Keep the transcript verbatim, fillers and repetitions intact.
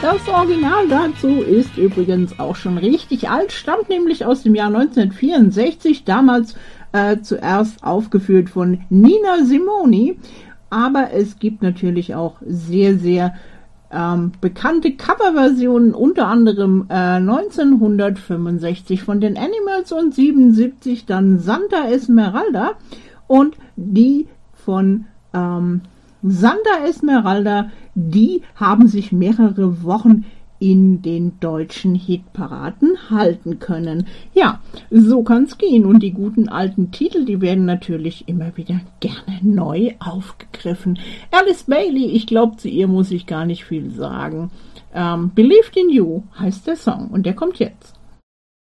Das Original dazu ist übrigens auch schon richtig alt, stammt nämlich aus dem Jahr neunzehnhundertvierundsechzig, damals äh, zuerst aufgeführt von Nina Simone, aber es gibt natürlich auch sehr, sehr ähm, bekannte Coverversionen, unter anderem äh, neunzehnhundertfünfundsechzig von den Animals und siebenundsiebzig dann Santa Esmeralda und die von ähm, Santa Esmeralda, die haben sich mehrere Wochen in den deutschen Hitparaden halten können. Ja, so kann's gehen. Und die guten alten Titel, die werden natürlich immer wieder gerne neu aufgegriffen. Alice Bailey, ich glaube, zu ihr muss ich gar nicht viel sagen. Ähm, Believed in You heißt der Song und der kommt jetzt.